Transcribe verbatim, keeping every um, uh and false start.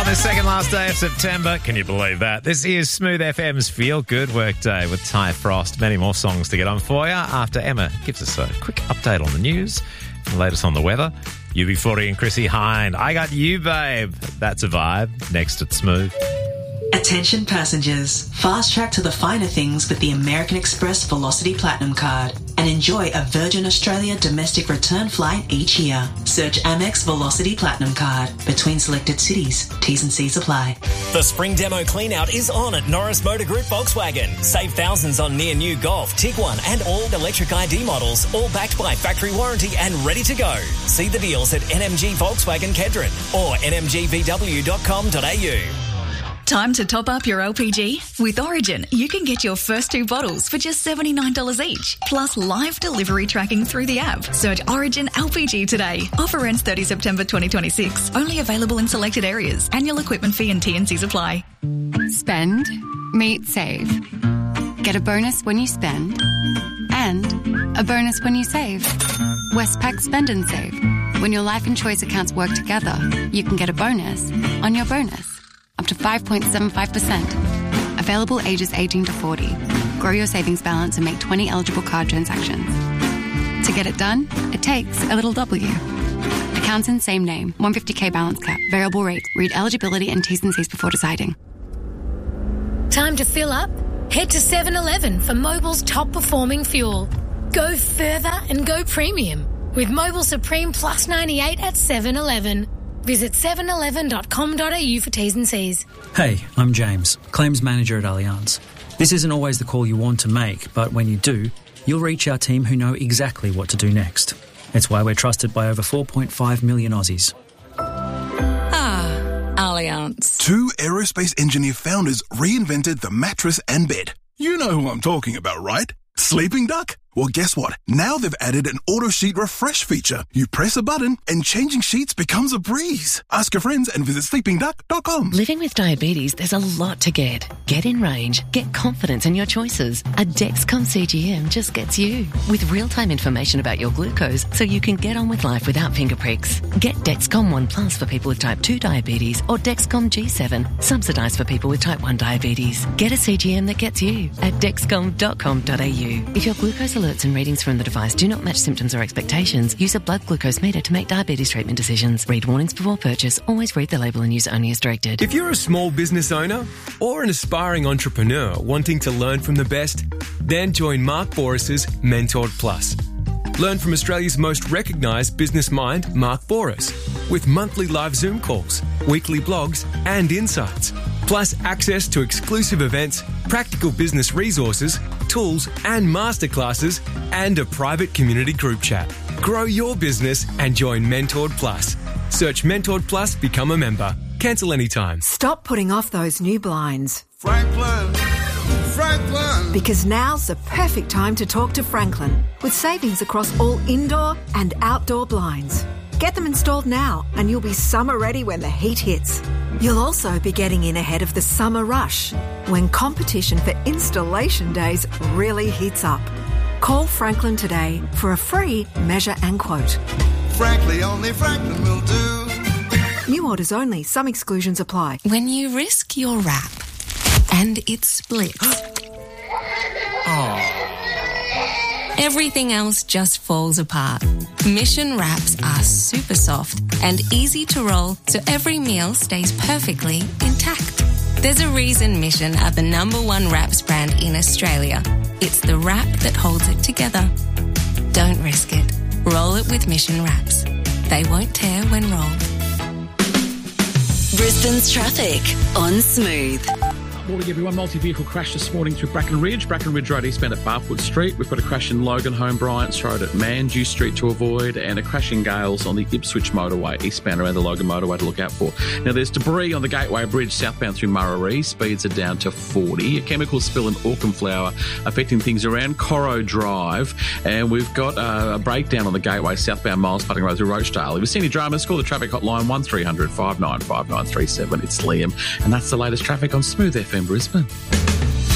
On the second last day of September, can you believe that? This is Smooth F M's Feel Good Work Day with Ty Frost. Many more songs to get on for you after Emma gives us a quick update on the news and latest on the weather. U B forty and Chrissy Hynde. I got you, babe. That's a vibe. Next at Smooth. Attention passengers, fast track to the finer things with the American Express Velocity Platinum Card and enjoy a Virgin Australia domestic return flight each year. Search Amex Velocity Platinum Card between selected cities. T's and C's apply. The spring demo cleanout is on at Norris Motor Group Volkswagen. Save thousands on near new Golf, Tiguan and all electric I D models, all backed by factory warranty and ready to go. See the deals at N M G Volkswagen Kedron or n m g v w dot com dot a u. Time to top up your L P G? With Origin, you can get your first two bottles for just seventy-nine dollars each, plus live delivery tracking through the app. Search Origin L P G today. Offer ends thirtieth September twenty twenty-six. Only available in selected areas. Annual equipment fee and T and C's apply. Spend, meet, save. Get a bonus when you spend and a bonus when you save. Westpac Spend and Save. When your life and choice accounts work together, you can get a bonus on your bonus. Up to five point seven five percent. Available ages eighteen to forty. Grow your savings balance and make twenty eligible card transactions. To get it done, it takes a little W. Accounts in same name. one hundred fifty thousand balance cap. Variable rate. Read eligibility and T's and C's before deciding. Time to fill up? Head to seven eleven for Mobil's top performing fuel. Go further and go premium with Mobil Supreme Plus ninety-eight at seven eleven. Visit seven eleven dot com dot a u for T's and C's. Hey, I'm James, Claims Manager at Allianz. This isn't always the call you want to make, but when you do, you'll reach our team who know exactly what to do next. It's why we're trusted by over four point five million Aussies. Ah, Allianz. Two aerospace engineer founders reinvented the mattress and bed. You know who I'm talking about, right? Sleeping Duck? Well, guess what? Now they've added an auto sheet refresh feature. You press a button and changing sheets becomes a breeze. Ask your friends and visit sleeping duck dot com. Living with diabetes, there's a lot to get. Get in range. Get confidence in your choices. A Dexcom C G M just gets you. With real-time information about your glucose so you can get on with life without finger pricks. Get Dexcom One Plus for people with type two diabetes or Dexcom G seven, subsidised for people with type one diabetes. Get a C G M that gets you at dexcom dot com dot a u. If your glucose alerts and readings from the device do not match symptoms or expectations, use a blood glucose meter to make diabetes treatment decisions. Read warnings before purchase. Always read the label and use only as directed. If you're a small business owner or an aspiring entrepreneur wanting to learn from the best, then join Mark Boris's Mentored Plus. Learn from Australia's most recognised business mind, Mark Boris, with monthly live Zoom calls, weekly blogs and insights, plus access to exclusive events, practical business resources, tools and masterclasses, and a private community group chat. Grow your business and join Mentored Plus. Search Mentored Plus, become a member. Cancel anytime. Stop putting off those new blinds. Franklin, Franklin. Because now's the perfect time to talk to Franklin with savings across all indoor and outdoor blinds. Get them installed now and you'll be summer ready when the heat hits. You'll also be getting in ahead of the summer rush when competition for installation days really heats up. Call Franklin today for a free measure and quote. Frankly, only Franklin will do. New orders only. Some exclusions apply. When you risk your wrap and it splits. Oh. Everything else just falls apart. Mission wraps are super soft and easy to roll so every meal stays perfectly intact. There's a reason Mission are the number one wraps brand in Australia. It's the wrap that holds it together. Don't risk it. Roll it with Mission wraps. They won't tear when rolled. Brisbane's traffic on Smooth. Morning everyone. Multi-vehicle crash this morning through Bracken Ridge. Bracken Ridge Road eastbound at Barfoot Street. We've got a crash in Logan Home Bryant's Road at Mandew Street to avoid, and a crash in Gales on the Ipswich motorway eastbound around the Logan motorway to look out for. Now there's debris on the Gateway Bridge southbound through Murray. Speeds are down to forty. A chemical spill in Auckland Flower affecting things around Corro Drive, and we've got uh, a breakdown on the Gateway southbound Miles Putting Road through Rochdale. If you've seen any dramas, call the traffic hotline one three hundred five nine five nine three seven. It's Liam, and that's the latest traffic on Smooth F M Brisbane.